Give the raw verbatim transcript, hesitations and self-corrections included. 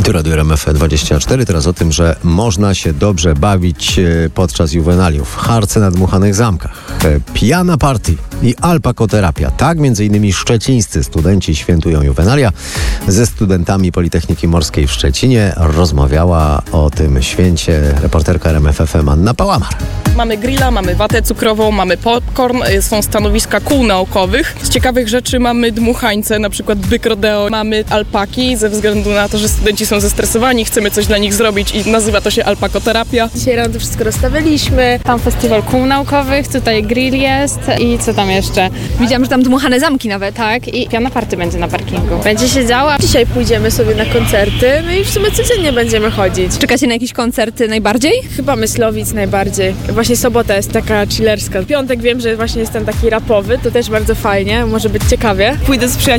Tu Radio R M F dwadzieścia cztery. Teraz o tym, że można się dobrze bawić podczas juwenaliów. Harce na dmuchanych zamkach, pijana party i alpakoterapia. Tak między innymi szczecińscy studenci świętują juwenalia. Ze studentami Politechniki Morskiej w Szczecinie rozmawiała o tym święcie reporterka R M F F M Anna Pałamar. Mamy grilla, mamy watę cukrową, mamy popcorn, są stanowiska kół naukowych. Z ciekawych rzeczy mamy dmuchańce, na przykład byk rodeo, mamy alpaki, ze względu na to, że studenci są zestresowani, chcemy coś dla nich zrobić i nazywa to się alpakoterapia. Dzisiaj rano to wszystko rozstawiliśmy. Tam festiwal kół naukowych, tutaj grill jest i co tam jeszcze? Widziałam, że tam dmuchane zamki nawet. Tak, i piana party będzie na parkingu. Będzie się działo. Dzisiaj pójdziemy sobie na koncerty, no i w sumie codziennie będziemy chodzić. Czekacie na jakieś koncerty najbardziej? Chyba Myslowic najbardziej. Właśnie sobota jest taka chillerska. Piątek wiem, że właśnie jest ten taki rapowy, to też bardzo fajnie, może być ciekawie. Pójdę z przyjaciółmi